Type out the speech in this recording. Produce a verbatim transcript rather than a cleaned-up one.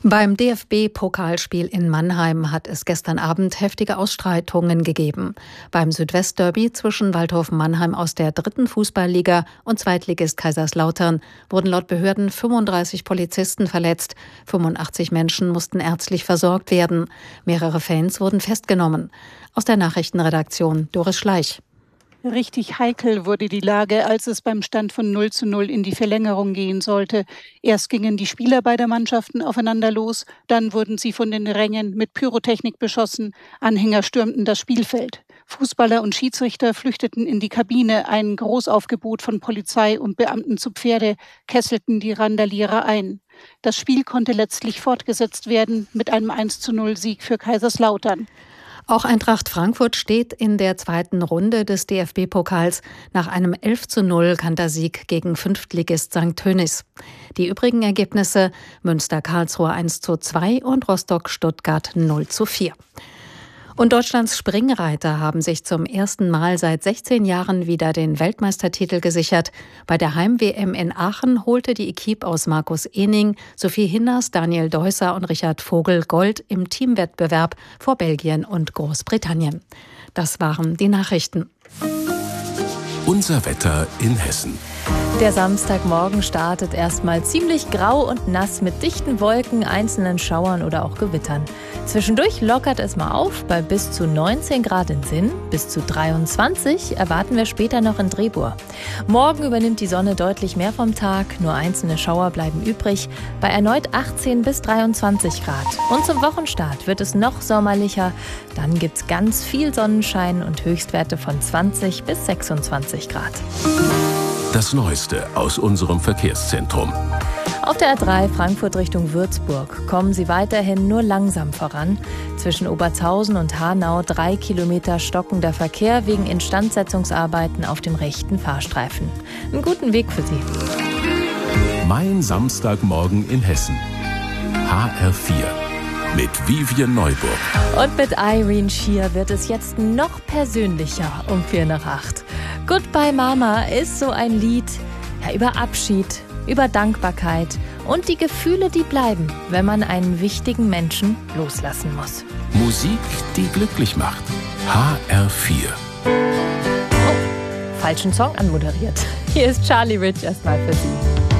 Beim D F B-Pokalspiel in Mannheim hat es gestern Abend heftige Ausschreitungen gegeben. Beim Südwestderby zwischen Waldhofen Mannheim aus der dritten Fußballliga und Zweitligist Kaiserslautern wurden laut Behörden fünfunddreißig Polizisten verletzt. fünfundachtzig Menschen mussten ärztlich versorgt werden. Mehrere Fans wurden festgenommen. Aus der Nachrichtenredaktion Doris Schleich. Richtig heikel wurde die Lage, als es beim Stand von null zu null in die Verlängerung gehen sollte. Erst gingen die Spieler beider Mannschaften aufeinander los, dann wurden sie von den Rängen mit Pyrotechnik beschossen, Anhänger stürmten das Spielfeld. Fußballer und Schiedsrichter flüchteten in die Kabine, ein Großaufgebot von Polizei und Beamten zu Pferde kesselten die Randalierer ein. Das Spiel konnte letztlich fortgesetzt werden mit einem eins zu null Sieg für Kaiserslautern. Auch Eintracht Frankfurt steht in der zweiten Runde des D F B-Pokals nach einem elf zu null Kantersieg gegen Fünftligist Sankt Tönnies. Die übrigen Ergebnisse: Münster-Karlsruhe eins zu zwei und Rostock-Stuttgart null zu vier. Und Deutschlands Springreiter haben sich zum ersten Mal seit sechzehn Jahren wieder den Weltmeistertitel gesichert. Bei der Heim-W M in Aachen holte die Equipe aus Markus Ehning, Sophie Hinners, Daniel Deusser und Richard Vogel Gold im Teamwettbewerb vor Belgien und Großbritannien. Das waren die Nachrichten. Unser Wetter in Hessen. Der Samstagmorgen startet erstmal ziemlich grau und nass mit dichten Wolken, einzelnen Schauern oder auch Gewittern. Zwischendurch lockert es mal auf bei bis zu neunzehn Grad in Sinn, bis zu dreiundzwanzig erwarten wir später noch in Drehbuhr. Morgen übernimmt die Sonne deutlich mehr vom Tag, nur einzelne Schauer bleiben übrig, bei erneut achtzehn bis dreiundzwanzig Grad. Und zum Wochenstart wird es noch sommerlicher, dann gibt's ganz viel Sonnenschein und Höchstwerte von zwanzig bis sechsundzwanzig Grad. Das Neueste aus unserem Verkehrszentrum. Auf der A drei Frankfurt Richtung Würzburg kommen Sie weiterhin nur langsam voran. Zwischen Obertshausen und Hanau drei Kilometer stockender Verkehr wegen Instandsetzungsarbeiten auf dem rechten Fahrstreifen. Einen guten Weg für Sie. Mein Samstagmorgen in Hessen. H R vier. Mit Vivian Neuburg. Und mit Irene Shear wird es jetzt noch persönlicher um vier nach acht. Goodbye Mama ist so ein Lied ja, über Abschied, über Dankbarkeit und die Gefühle, die bleiben, wenn man einen wichtigen Menschen loslassen muss. Musik, die glücklich macht. H R vier. Oh, falschen Song anmoderiert. Hier ist Charlie Rich erstmal für Sie.